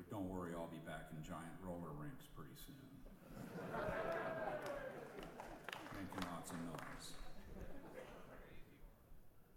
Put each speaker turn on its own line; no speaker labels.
But don't worry, I'll be back in giant roller rinks pretty soon.